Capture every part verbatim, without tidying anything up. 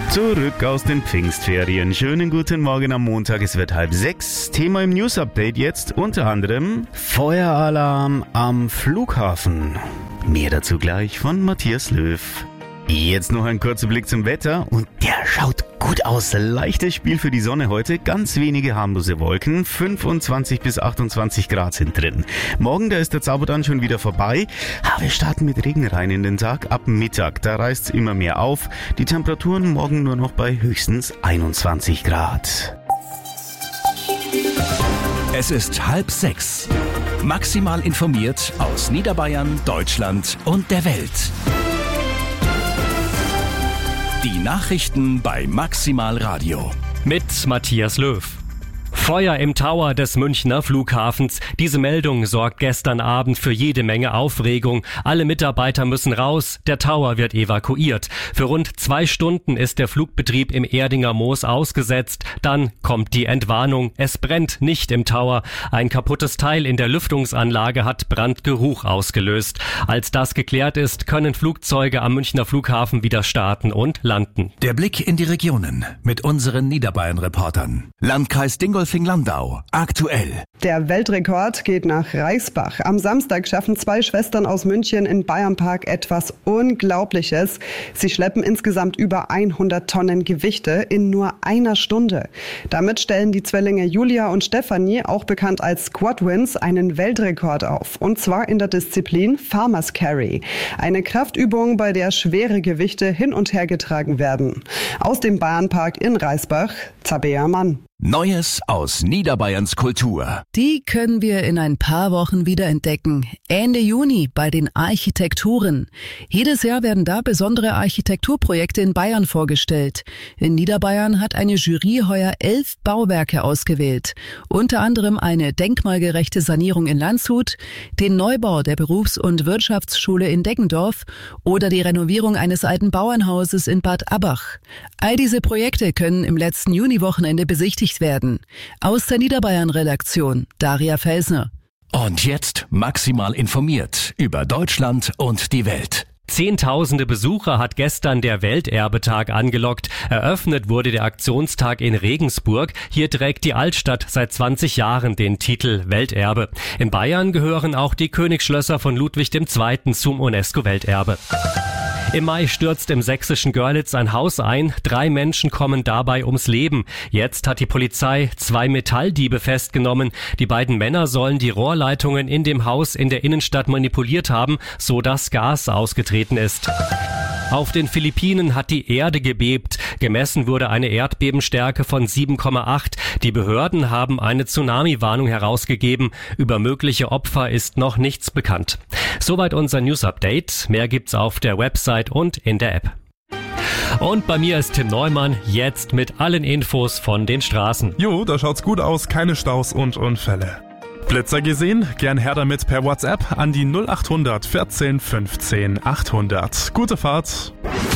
Zurück aus den Pfingstferien. Schönen guten Morgen am Montag. Es wird halb sechs. Thema im News-Update jetzt unter anderem Feueralarm am Flughafen. Mehr dazu gleich von Matthias Löw. Jetzt noch ein kurzer Blick zum Wetter und der schaut gut aus. Leichtes Spiel für die Sonne heute, ganz wenige harmlose Wolken, fünfundzwanzig bis achtundzwanzig Grad sind drin. Morgen, da ist der Zauber dann schon wieder vorbei. Ah, wir starten mit Regen rein in den Tag ab Mittag, da reißt's immer mehr auf. Die Temperaturen morgen nur noch bei höchstens einundzwanzig Grad. Es ist halb sechs. Maximal informiert aus Niederbayern, Deutschland und der Welt. Die Nachrichten bei Maximal Radio. Mit Matthias Löw. Feuer im Tower des Münchner Flughafens. Diese Meldung sorgt gestern Abend für jede Menge Aufregung. Alle Mitarbeiter müssen raus. Der Tower wird evakuiert. Für rund zwei Stunden ist der Flugbetrieb im Erdinger Moos ausgesetzt. Dann kommt die Entwarnung. Es brennt nicht im Tower. Ein kaputtes Teil in der Lüftungsanlage hat Brandgeruch ausgelöst. Als das geklärt ist, können Flugzeuge am Münchner Flughafen wieder starten und landen. Der Blick in die Regionen mit unseren Niederbayern-Reportern. Landkreis Dingolfing-Landau. Aktuell. Der Weltrekord geht nach Reisbach. Am Samstag schaffen zwei Schwestern aus München in Bayernpark etwas Unglaubliches. Sie schleppen insgesamt über hundert Tonnen Gewichte in nur einer Stunde. Damit stellen die Zwillinge Julia und Stefanie, auch bekannt als Squadwins, einen Weltrekord auf. Und zwar in der Disziplin Farmers Carry. Eine Kraftübung, bei der schwere Gewichte hin und her getragen werden. Aus dem Bayernpark in Reisbach, Tabea Mann. Neues aus Niederbayerns Kultur. Die können wir in ein paar Wochen wieder entdecken. Ende Juni bei den Architekturen. Jedes Jahr werden da besondere Architekturprojekte in Bayern vorgestellt. In Niederbayern hat eine Jury heuer elf Bauwerke ausgewählt. Unter anderem eine denkmalgerechte Sanierung in Landshut, den Neubau der Berufs- und Wirtschaftsschule in Deggendorf oder die Renovierung eines alten Bauernhauses in Bad Abbach. All diese Projekte können im letzten Juniwochenende besichtigt werden. Aus der Niederbayern-Redaktion, Daria Felsner. Und jetzt maximal informiert über Deutschland und die Welt. Zehntausende Besucher hat gestern der Welterbetag angelockt. Eröffnet wurde der Aktionstag in Regensburg. Hier trägt die Altstadt seit zwanzig Jahren den Titel Welterbe. In Bayern gehören auch die Königsschlösser von Ludwig der Zweite zum UNESCO-Welterbe. Im Mai stürzt im sächsischen Görlitz ein Haus ein. Drei Menschen kommen dabei ums Leben. Jetzt hat die Polizei zwei Metalldiebe festgenommen. Die beiden Männer sollen die Rohrleitungen in dem Haus in der Innenstadt manipuliert haben, so dass Gas ausgetreten ist. Auf den Philippinen hat die Erde gebebt. Gemessen wurde eine Erdbebenstärke von sieben Komma acht. Die Behörden haben eine Tsunami-Warnung herausgegeben. Über mögliche Opfer ist noch nichts bekannt. Soweit unser News-Update. Mehr gibt's auf der Website und in der App. Und bei mir ist Tim Neumann, jetzt mit allen Infos von den Straßen. Jo, da schaut's gut aus, keine Staus und Unfälle. Blitzer gesehen? Gern her damit per WhatsApp an die null acht hundert vierzehn fünfzehn achthundert. Gute Fahrt!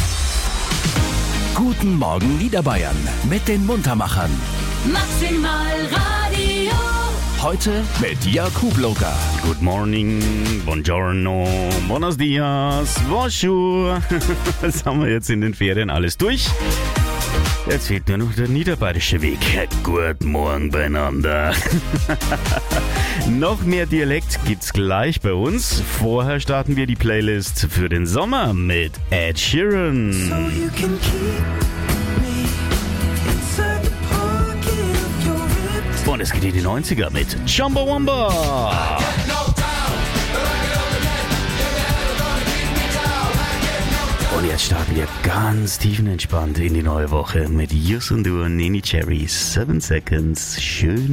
Guten Morgen Niederbayern mit den Muntermachern. Maximal Radio. Heute mit Jakub Loka. Good morning, buongiorno, buenos dias, bonjour. Das haben wir jetzt in den Ferien alles durch. Jetzt fehlt nur noch der niederbayerische Weg. Guten Morgen beieinander. Noch mehr Dialekt gibt's gleich bei uns. Vorher starten wir die Playlist für den Sommer mit Ed Sheeran. So you can keep me inside the pocket of your ripped. Und es geht in die neunziger mit Chumbawamba. Und jetzt starten wir ganz tiefenentspannt in die neue Woche mit Yus und Du, Nene Cherry, Seven Seconds. Schön.